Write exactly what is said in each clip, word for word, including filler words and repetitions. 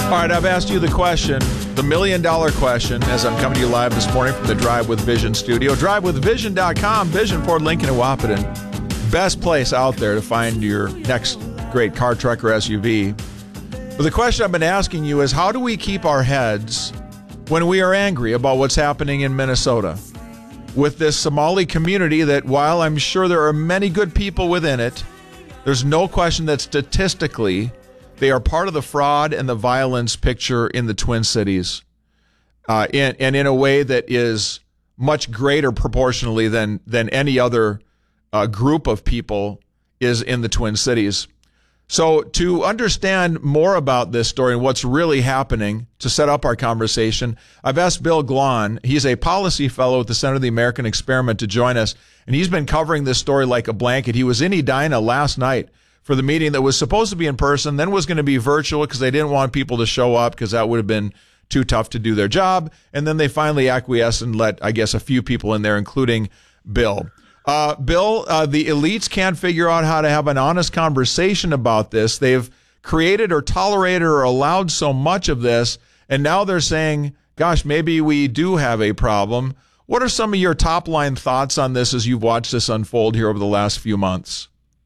All right, I've asked you the question, the million-dollar question, as I'm coming to you live this morning from the Drive with Vision studio. drive with vision dot com, Vision, Ford, Lincoln, and Wahpeton. Best place out there to find your next great car, truck, or S U V. But the question I've been asking you is, how do we keep our heads when we are angry about what's happening in Minnesota with this Somali community that, while I'm sure there are many good people within it, there's no question that statistically they are part of the fraud and the violence picture in the Twin Cities, uh, in, and in a way that is much greater proportionally than than any other uh, group of people is in the Twin Cities. So to understand more about this story and what's really happening, to set up our conversation, I've asked Bill Glahn. He's a policy fellow at the Center of the American Experiment to join us, and he's been covering this story like a blanket. He was in Edina last night for the meeting that was supposed to be in person, then was going to be virtual because they didn't want people to show up because that would have been too tough to do their job. And then they finally acquiesced and let, I guess, a few people in there, including Bill. Uh, Bill, uh, the elites can't figure out how to have an honest conversation about this. They've created or tolerated or allowed so much of this, and now they're saying, gosh, maybe we do have a problem. What are some of your top-line thoughts on this as you've watched this unfold here over the last few months?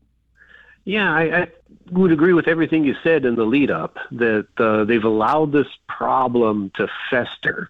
Yeah, I, I would agree with everything you said in the lead up, that uh, they've allowed this problem to fester.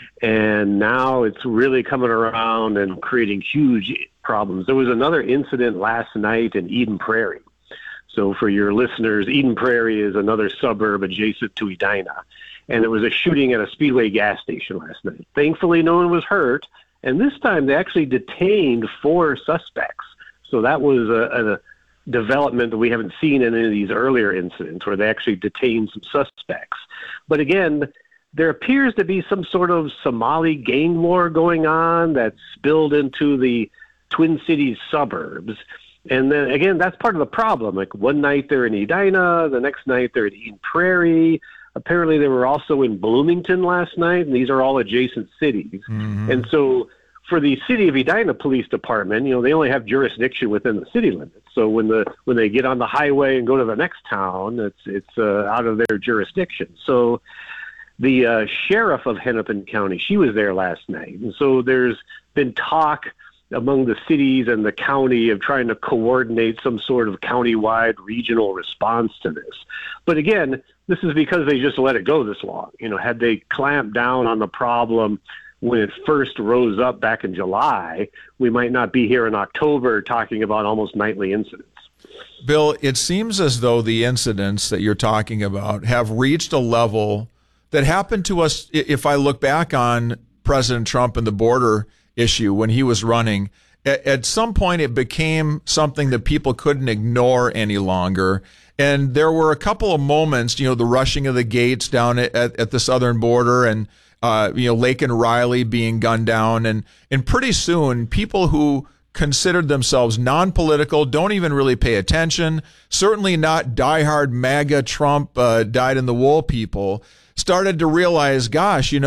And now it's really coming around and creating huge problems. There was another incident last night in Eden Prairie. So for your listeners, Eden Prairie is another suburb adjacent to Edina. And there was a shooting at a Speedway gas station last night. Thankfully, no one was hurt. And this time they actually detained four suspects. So that was a, a development that we haven't seen in any of these earlier incidents where they actually detained some suspects. But again, there appears to be some sort of Somali gang war going on that's spilled into the Twin Cities suburbs. And then again, that's part of the problem. Like one night they're in Edina, the next night they're in Eden Prairie. Apparently they were also in Bloomington last night, and these are all adjacent cities. Mm-hmm. And so for the City of Edina Police Department, you know, they only have jurisdiction within the city limits. So when the when they get on the highway and go to the next town, it's it's uh, out of their jurisdiction. So the uh, sheriff of Hennepin County, she was there last night. And so there's been talk among the cities and the county of trying to coordinate some sort of countywide regional response to this. But again, this is because they just let it go this long. You know, had they clamped down on the problem when it first rose up back in July, we might not be here in October talking about almost nightly incidents. Bill, it seems as though the incidents that you're talking about have reached a level that happened to us. If I look back on President Trump and the border issue when he was running, at, at some point it became something that people couldn't ignore any longer. And there were a couple of moments, you know, the rushing of the gates down at, at, at the southern border, and Uh, you know, Laken Riley being gunned down. And, and pretty soon, people who considered themselves non-political, don't even really pay attention, certainly not diehard MAGA Trump uh, dyed in the wool people, started to realize, gosh, you know,